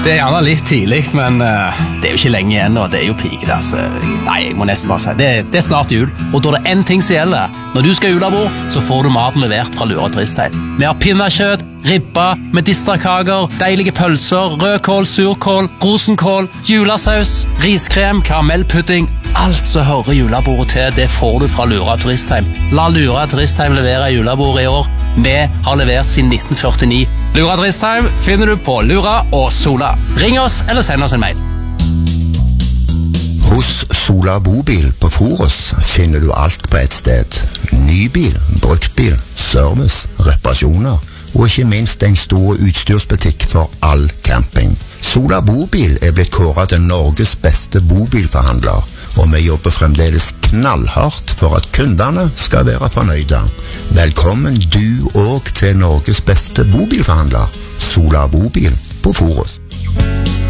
Det gjerne litt tidlig, men det jo ikke lenge igjen, og det jo peak. Altså. Nei, jeg må nesten bare si, det snart jul, og da det en ting som gjelder. Når du skal julebord, så får du maten levert fra Lura Turistheim. Vi har pinnekjøtt, ribba, medisterkaker, deilige pølser, rødkål, surkål, rosenkål, julesaus, riskrem, karamellpudding. Alt som hører julebordet til, det får du fra Lura Turistheim. La Lura Turistheim levere julebordet i år. Vi har levert siden 1949. Lura Turistheim finner du på Lura og Sola. Ring oss eller send oss en mail. Hos Sola Bobil på Forus finner du alt på et sted. Nybil, bruktbil, service, reparasjoner og ikke minst en stor utstyrsbutikk for all camping. Sola Bobil blitt kåret til Norges beste bobilforhandler, og vi jobber fremdeles knallhardt for at kundene skal være fornøyde. Velkommen du også til Norges beste bobilforhandler, Sola Bobil på Forus.